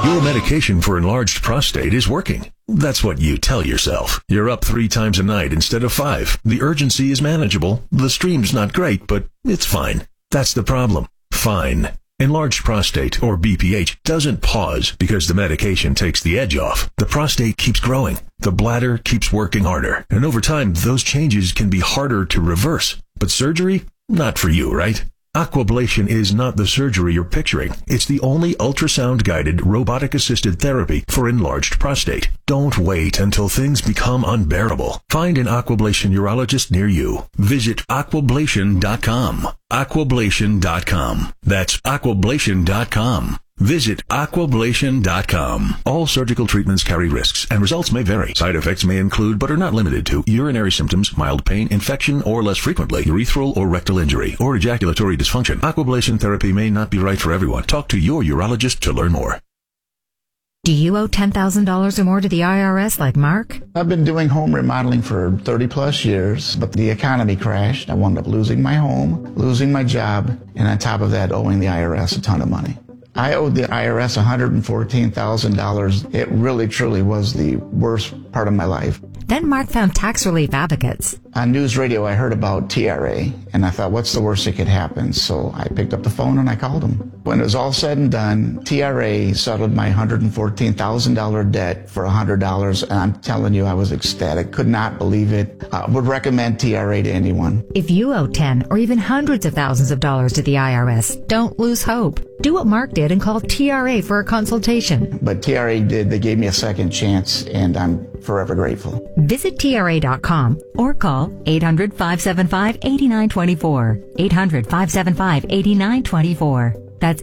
Your medication for enlarged prostate is working. That's what you tell yourself. You're up 3 times a night instead of 5. The urgency is manageable. The stream's not great, but it's fine. That's the problem. Fine. Enlarged prostate, or BPH, doesn't pause because the medication takes the edge off. The prostate keeps growing. The bladder keeps working harder. And over time, those changes can be harder to reverse. But surgery? Not for you, right? Aquablation is not the surgery you're picturing. It's the only ultrasound-guided, robotic-assisted therapy for enlarged prostate. Don't wait until things become unbearable. Find an Aquablation urologist near you. Visit aquablation.com. Aquablation.com. That's aquablation.com. Visit aquablation.com. All surgical treatments carry risks, and results may vary. Side effects may include, but are not limited to, urinary symptoms, mild pain, infection, or less frequently, urethral or rectal injury, or ejaculatory dysfunction. Aquablation therapy may not be right for everyone. Talk to your urologist to learn more. Do you owe $10,000 or more to the IRS like Mark? I've been doing home remodeling for 30 plus years, but the economy crashed. I wound up losing my home, losing my job, and on top of that, owing the IRS a ton of money. I owed the IRS $114,000. It really, truly was the worst part of my life. Then Mark found tax relief advocates. On news radio, I heard about TRA, and I thought, what's the worst that could happen? So I picked up the phone and I called them. When it was all said and done, TRA settled my $114,000 debt for $100, and I'm telling you, I was ecstatic. Could not believe it. I would recommend TRA to anyone. If you owe 10 or even hundreds of thousands of dollars to the IRS, don't lose hope. Do what Mark did and call TRA for a consultation. But TRA did. They gave me a second chance, and I'm forever grateful. Visit TRA.com or call 800-575-8924. 800-575-8924. That's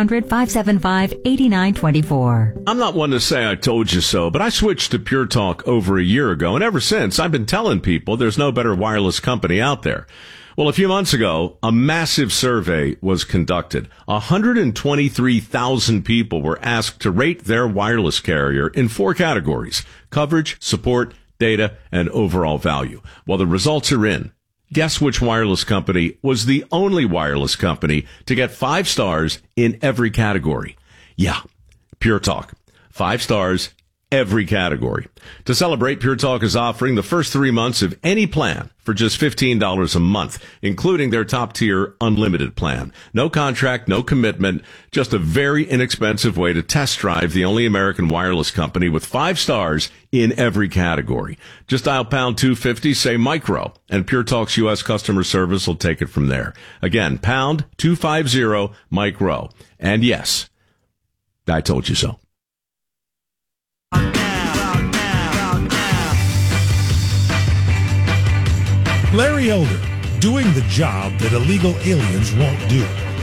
800-575-8924. I'm not one to say I told you so, but I switched to Pure Talk over a year ago, and ever since, I've been telling people there's no better wireless company out there. Well, a few months ago, a massive survey was conducted. 123,000 people were asked to rate their wireless carrier in 4 categories: coverage, support, data, and overall value. Well, the results are in. Guess which wireless company was the only wireless company to get 5 stars in every category? Yeah, Pure Talk. 5 stars, every category. To celebrate, Pure Talk is offering the first 3 months of any plan for just $15 a month, including their top-tier unlimited plan. No contract, no commitment, just a very inexpensive way to test drive the only American wireless company with 5 stars in every category. Just dial pound 250, say micro, and Pure Talk's U.S. customer service will take it from there. Again, pound 250 micro. And yes, I told you so. Larry Elder, doing the job that illegal aliens won't do.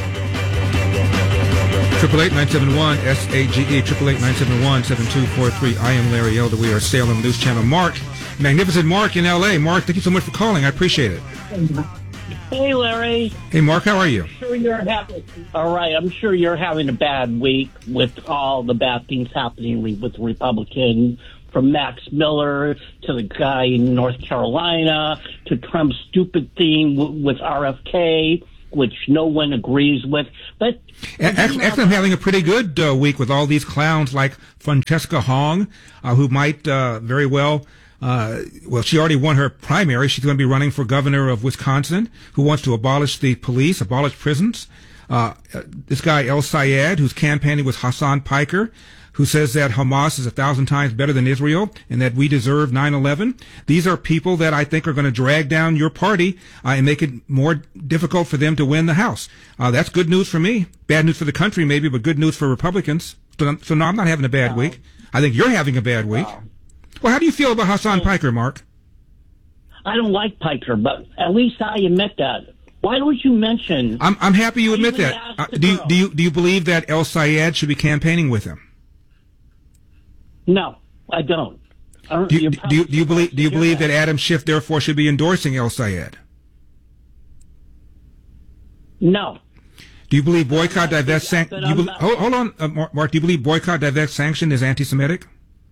888-971-SAGE, 888-971-7243. I am Larry Elder. We are Salem News Channel. Mark, magnificent Mark in L.A. Mark, thank you so much for calling. I appreciate it. Hey, Larry. Hey, Mark, how are you? All right. I'm sure you're having a bad week with all the bad things happening with the Republicans, from Max Miller to the guy in North Carolina to Trump's stupid thing with RFK, which no one agrees with. But actually, I'm having a pretty good week with all these clowns like Francesca Hong, who might very well. She already won her primary. She's going to be running for governor of Wisconsin, who wants to abolish the police, abolish prisons. This guy, El Sayed, who's campaigning with Hassan Piker, who says that Hamas is 1,000 times better than Israel and that we deserve 9/11. These are people that I think are going to drag down your party and make it more difficult for them to win the House. That's good news for me. Bad news for the country, maybe, but good news for Republicans. So no, I'm not having a bad week. I think you're having a bad week. Well, how do you feel about Hassan Piker, Mark? I don't like Piker, but at least I admit that. Why don't you mention? I'm happy you admit that. Do you believe that El Sayed should be campaigning with him? No, I don't. Do you believe that Adam Schiff therefore should be endorsing El Sayed? No. Do you believe boycott, divest, sanction? Hold on, Mark. Do you believe boycott, divest, sanction is anti-Semitic?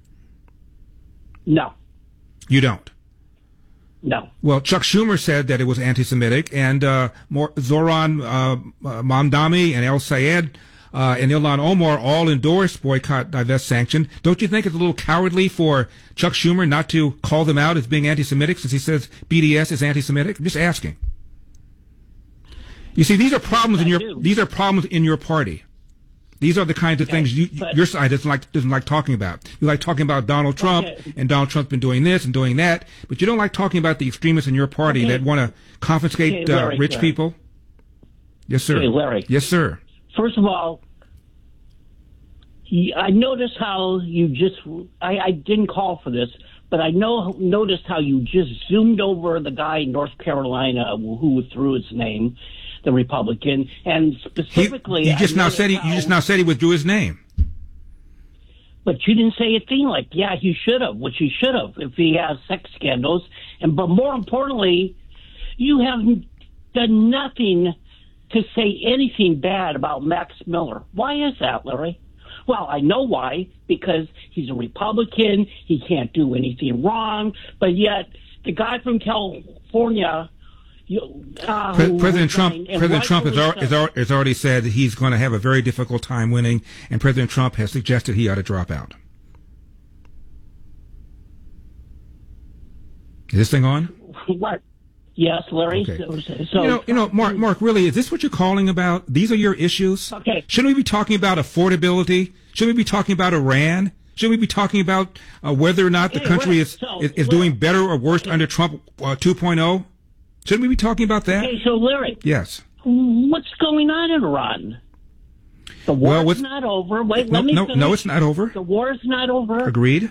No. You don't? No. Well, Chuck Schumer said that it was anti-Semitic, and Zoran Mamdani and El Sayed and Ilhan Omar all endorsed boycott, divest, sanction. Don't you think it's a little cowardly for Chuck Schumer not to call them out as being anti-Semitic since he says BDS is anti-Semitic? I'm just asking. You see, these are problems in your party. These are the kinds of things your side doesn't like talking about. You like talking about Donald Trump, and Donald Trump's been doing this and doing that, but you don't like talking about the extremists in your party that want to confiscate rich people. Yes, sir. Hey, Larry. Yes, sir. First of all, I noticed how you just, I didn't call for this, but I noticed how you just zoomed over the guy in North Carolina who withdrew his name, the Republican, and specifically... You just now said he withdrew his name. But you didn't say a thing like, yeah, he should have, which he should have if he has sex scandals. But more importantly, you haven't done nothing to say anything bad about Max Miller. Why is that, Larry? Well, I know why, because he's a Republican, he can't do anything wrong, but yet the guy from California... President Trump has already said that he's going to have a very difficult time winning, and President Trump has suggested he ought to drop out. Is this thing on? What? Yes, Larry. Okay. So Mark, really, is this what you're calling about? These are your issues? Okay. Shouldn't we be talking about affordability? Shouldn't we be talking about Iran? Shouldn't we be talking about whether or not the country is doing better or worse under Trump 2.0? Shouldn't we be talking about that? Okay, so Larry. Yes. What's going on in Iran? The war's not over. Wait, let me finish. No, it's not over. The war is not over. Agreed.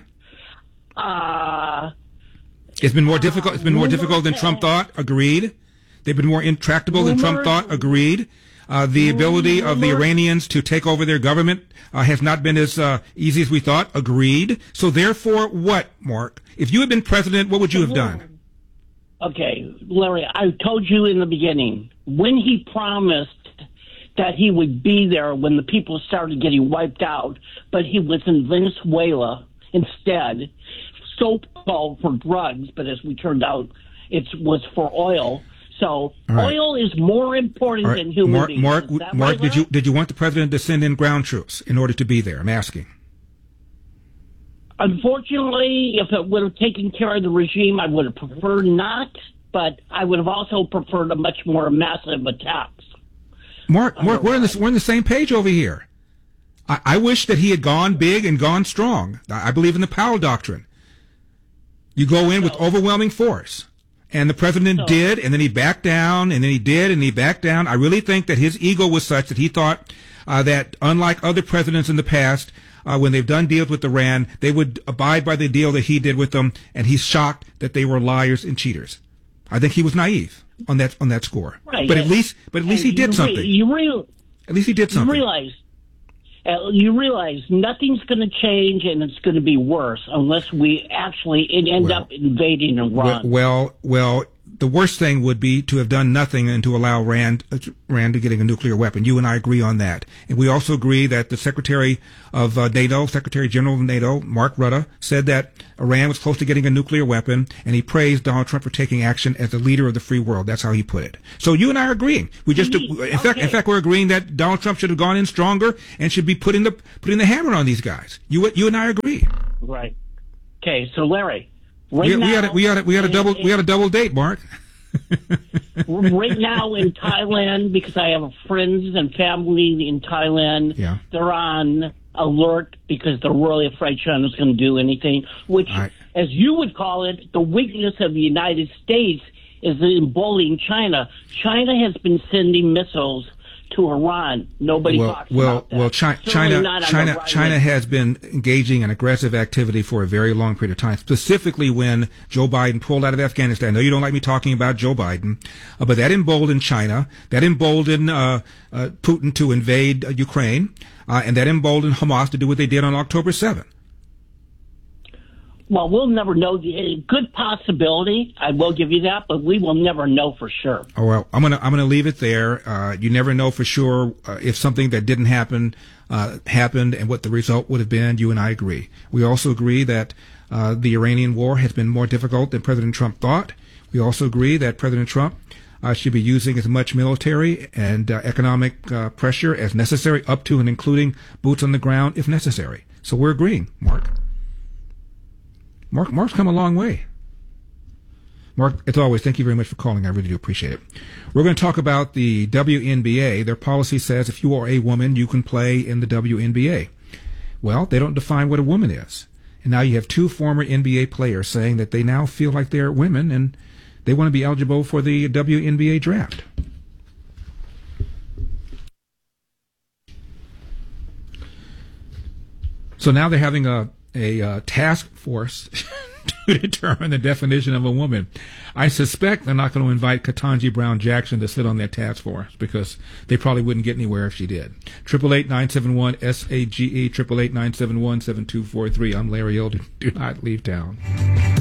It's been more difficult. It's been more difficult than Trump thought. Agreed. They've been more intractable than Trump thought. Agreed. The ability of the Iranians to take over their government has not been as easy as we thought. Agreed. So therefore, what, Mark? If you had been president, what would you have done? Okay, Larry, I told you in the beginning, when he promised that he would be there when the people started getting wiped out, but he was in Venezuela instead, so-called for drugs, but as we turned out, it was for oil. So oil is more important than human beings. Mark, did you want the president to send in ground troops in order to be there? I'm asking. Unfortunately, if it would have taken care of the regime, I would have preferred not, but I would have also preferred a much more massive attacks. Mark, we're in the same page over here. I wish that he had gone big and gone strong. I believe in the Powell Doctrine. You go in with overwhelming force. And the president did, and then he backed down, and then he did, and he backed down. I really think that his ego was such that he thought that, unlike other presidents in the past, when they've done deals with Iran, they would abide by the deal that he did with them, and he's shocked that they were liars and cheaters. I think he was naive on that score. Right. But at least he did something. At least he did something. You realize nothing's going to change, and it's going to be worse unless we actually end up invading Iran. Well, the worst thing would be to have done nothing and to allow Iran to getting a nuclear weapon. You and I agree on that. And we also agree that the Secretary of NATO, Secretary General of NATO, Mark Rutte, said that Iran was close to getting a nuclear weapon, and he praised Donald Trump for taking action as the leader of the free world. That's how he put it. So you and I are agreeing. In fact, we're agreeing that Donald Trump should have gone in stronger and should be putting the hammer on these guys. You and I agree. Right. Okay. So Larry. We had a double date, Mark. Right now in Thailand, because I have friends and family in Thailand, they're on alert because they're really afraid China's going to do anything, which, as you would call it, the weakness of the United States is in bullying China. China has been sending missiles to Iran. Nobody talks about that. Well, China has been engaging in aggressive activity for a very long period of time, specifically when Joe Biden pulled out of Afghanistan. I know you don't like me talking about Joe Biden, but that emboldened China. That emboldened Putin to invade Ukraine, and that emboldened Hamas to do what they did on October 7th. Well, we'll never know. Good possibility, I will give you that, but we will never know for sure. Oh well, I'm gonna leave it there. You never know for sure if something that didn't happen happened and what the result would have been. You and I agree. We also agree that the Iranian war has been more difficult than President Trump thought. We also agree that President Trump should be using as much military and economic pressure as necessary, up to and including boots on the ground if necessary. So we're agreeing, Mark. Mark's come a long way. Mark, as always, thank you very much for calling. I really do appreciate it. We're going to talk about the WNBA. Their policy says if you are a woman, you can play in the WNBA. Well, they don't define what a woman is. And now you have two former NBA players saying that they now feel like they're women and they want to be eligible for the WNBA draft. So now they're having a task force to determine the definition of a woman. I suspect they're not going to invite Ketanji Brown Jackson to sit on that task force because they probably wouldn't get anywhere if she did. 888-971-SAGE, 888-971-7243. I'm Larry Elder. Do not leave town.